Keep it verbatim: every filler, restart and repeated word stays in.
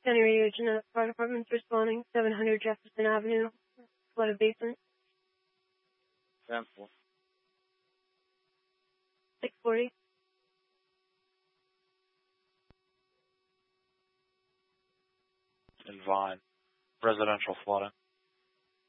County Radio Jeanette Fire Department's responding. seven hundred Jefferson Avenue, flooded basement. Sample. six forty. In Vine. Residential flooding.